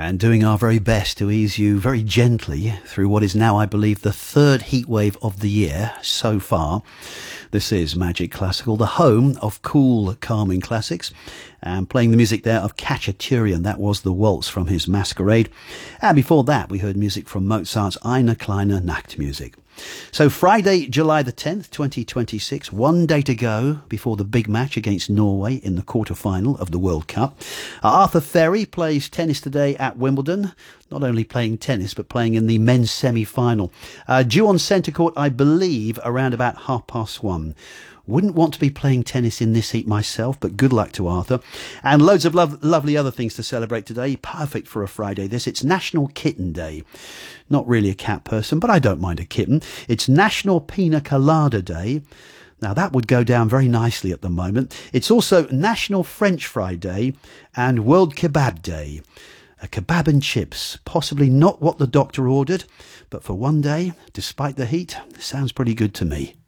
and doing our very best to ease you very gently through what is now, I believe, the third heatwave of the year so far. This is Magic Classical, the home of cool, calming classics, and playing the music there of Khachaturian. That was the waltz from his Masquerade. And before that, we heard music from Mozart's Eine kleine Nachtmusik. So Friday, July the 10th, 2026, one day to go before the big match against Norway in the quarter-final of the World Cup. Arthur Ferry plays tennis today at Wimbledon. Not only playing tennis, but playing in the men's semi-final. Due on centre court, I believe, around about 1:30. Wouldn't want to be playing tennis in this heat myself, but good luck to Arthur. And loads of lovely other things to celebrate today. Perfect for a Friday this. It's National Kitten Day. Not really a cat person, but I don't mind a kitten. It's National Pina Colada Day. Now that would go down very nicely at the moment. It's also National French Fry Day and World Kebab Day. A kebab and chips, possibly not what the doctor ordered, but for one day, despite the heat, sounds pretty good to me.